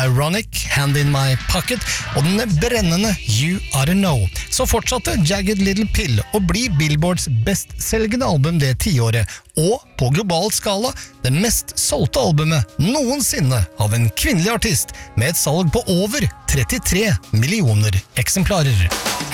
Ironic, Hand in My Pocket og den brennende You Oughta Know. Så fortsatte Jagged Little Pill å bli Billboards bestselgende album det tiåret, og på global skala det mest solgte albumet noensinne av en kvinnelig artist, med et salg på over 33 millioner eksemplarer.